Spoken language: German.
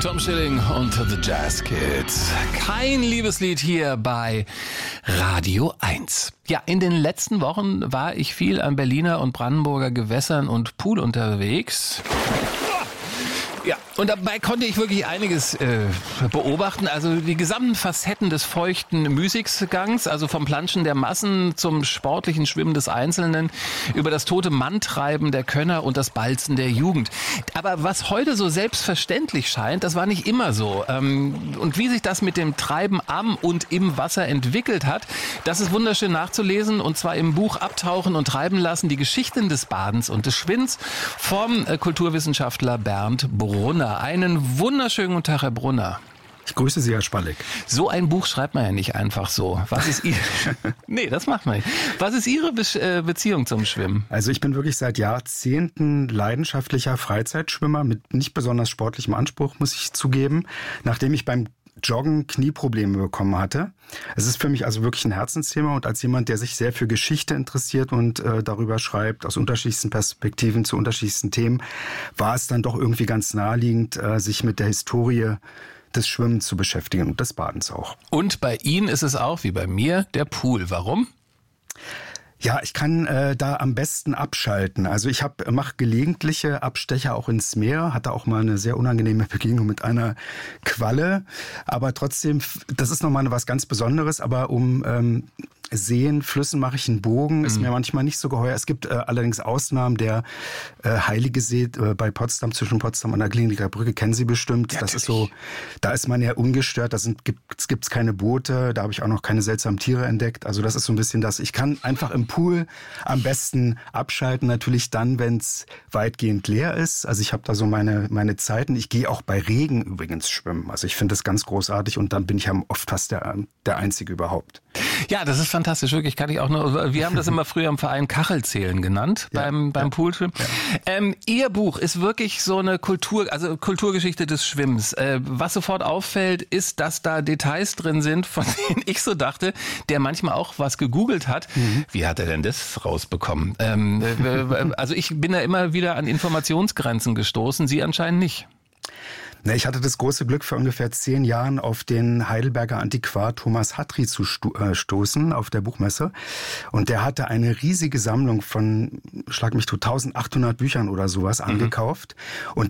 Tom Schilling und The Jazz Kids. Kein Liebeslied hier bei Radio 1. Ja, in den letzten Wochen war ich viel an Berliner und Brandenburger Gewässern und Pool unterwegs. Ja, und dabei konnte ich wirklich einiges beobachten. Also die gesamten Facetten des feuchten Müßiggangs, also vom Planschen der Massen zum sportlichen Schwimmen des Einzelnen, über das tote Manntreiben der Könner und das Balzen der Jugend. Aber was heute so selbstverständlich scheint, das war nicht immer so. Und wie sich das mit dem Treiben am und im Wasser entwickelt hat, das ist wunderschön nachzulesen. Und zwar im Buch Abtauchen und Treiben lassen, die Geschichten des Badens und des Schwimmens vom Kulturwissenschaftler Bernd Brunner. Einen wunderschönen guten Tag, Herr Brunner. Ich grüße Sie, Herr Spalleck. So ein Buch schreibt man ja nicht einfach so. Was ist Nee, das macht man nicht. Was ist Ihre Beziehung zum Schwimmen? Also ich bin wirklich seit Jahrzehnten leidenschaftlicher Freizeitschwimmer mit nicht besonders sportlichem Anspruch, muss ich zugeben. Nachdem ich beim Joggen Knieprobleme bekommen hatte. Es ist für mich also wirklich ein Herzensthema und als jemand, der sich sehr für Geschichte interessiert und darüber schreibt, aus unterschiedlichsten Perspektiven zu unterschiedlichsten Themen, war es dann doch irgendwie ganz naheliegend, sich mit der Historie des Schwimmens zu beschäftigen und des Badens auch. Und bei Ihnen ist es auch, wie bei mir, der Pool. Warum? Ja, ich kann da am besten abschalten. Also ich mache gelegentliche Abstecher auch ins Meer, hatte auch mal eine sehr unangenehme Begegnung mit einer Qualle. Aber trotzdem, das ist nochmal was ganz Besonderes. Aber um Seen, Flüssen mache ich einen Bogen, ist mir manchmal nicht so geheuer. Es gibt allerdings Ausnahmen, der Heilige See bei Potsdam, zwischen Potsdam und der Kliniker Brücke, kennen Sie bestimmt. Ja, das ist so, da ist man ja ungestört, gibt's keine Boote, da habe ich auch noch keine seltsamen Tiere entdeckt. Also das ist so ein bisschen das. Ich kann einfach im Pool am besten abschalten, natürlich dann, wenn es weitgehend leer ist. Also ich habe da so meine Zeiten. Ich gehe auch bei Regen übrigens schwimmen. Also ich finde das ganz großartig und dann bin ich ja oft fast der Einzige überhaupt. Ja, das ist fantastisch, wirklich, kann ich auch nur, wir haben das immer früher im Verein Kachelzählen genannt, beim Poolschwimmen. Ja. Ihr Buch ist wirklich so eine Kulturgeschichte des Schwimmens. Was sofort auffällt, ist, dass da Details drin sind, von denen ich so dachte, der manchmal auch was gegoogelt hat. Wie hat er denn das rausbekommen? Also ich bin da immer wieder an Informationsgrenzen gestoßen, Sie anscheinend nicht. Ich hatte das große Glück, vor ungefähr 10 Jahren auf den Heidelberger Antiquar Thomas Hatry zu stoßen auf der Buchmesse. Und der hatte eine riesige Sammlung von, schlag mich tot, 1800 Büchern oder sowas angekauft. Und